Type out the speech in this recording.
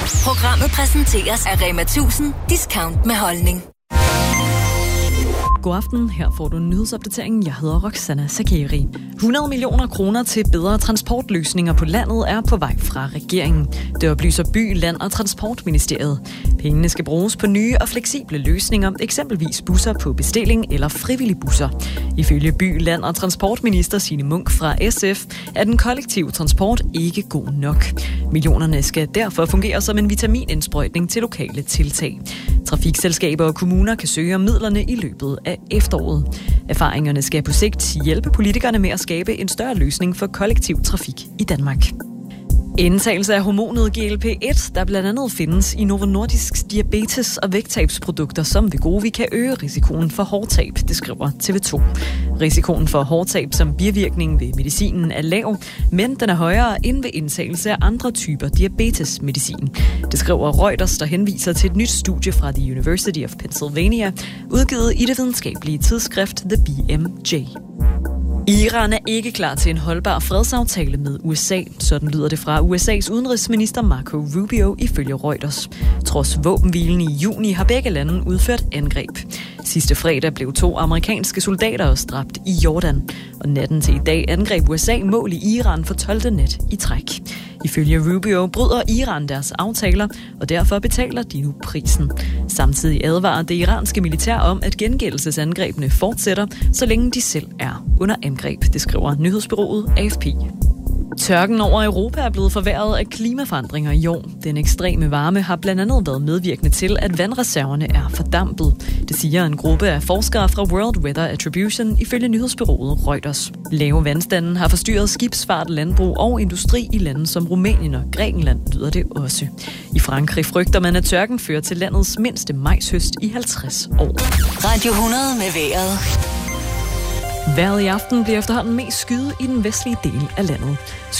Programmet præsenteres af Rema 1000 Discount med holdning. God aften, her får du nyhedsopdateringen. Jeg hedder Roxana Sakeri. 100 millioner kroner til bedre transportløsninger på landet er på vej fra regeringen. Det oplyser By, Land og Transportministeriet. Pengene skal bruges på nye og fleksible løsninger, eksempelvis busser på bestilling eller frivillige busser. Ifølge By, Land og Transportminister Signe Munk fra SF er den kollektive transport ikke god nok. Millionerne skal derfor fungere som en vitaminindsprøjtning til lokale tiltag. Trafikselskaber og kommuner kan søge om midlerne i løbet af efteråret. Erfaringerne skal på sigt hjælpe politikerne med at skabe en større løsning for kollektiv trafik i Danmark. Indtagelse af hormonet GLP-1, der blandt andet findes i Novo Nordisks diabetes- og vægttabsprodukter som Wegovy, kan øge risikoen for hårtab, det skriver TV2. Risikoen for hårtab som bivirkning ved medicinen er lav, men den er højere end ved indtagelse af andre typer diabetesmedicin. Det skriver Reuters, der henviser til et nyt studie fra The University of Pennsylvania, udgivet i det videnskabelige tidsskrift The BMJ. Iran er ikke klar til en holdbar fredsaftale med USA. Sådan lyder det fra USA's udenrigsminister Marco Rubio ifølge Reuters. Trods våbenhvilen i juni har begge lande udført angreb. Sidste fredag blev 2 amerikanske soldater dræbt i Jordan. Og natten til i dag angreb USA mål i Iran for 12. nat i træk. Ifølge Rubio bryder Iran deres aftaler, og derfor betaler de nu prisen. Samtidig advarer det iranske militær om, at gengældelsesangrebene fortsætter, så længe de selv er under angreb, det skriver nyhedsbureauet AFP. Tørken over Europa er blevet forværret af klimaforandringer i år. Den ekstreme varme har blandt andet været medvirkende til, at vandreserverne er fordampet. Det siger en gruppe af forskere fra World Weather Attribution ifølge nyhedsbureauet Reuters. Lave vandstanden har forstyrret skibsfart, landbrug og industri i lande som Rumænien og Grækenland, lyder det også. I Frankrig frygter man, at tørken fører til landets mindste majshøst i 50 år. Radio 100 med vejret. Vejret i aften bliver efterhånden mest skyet i den vestlige del af landet.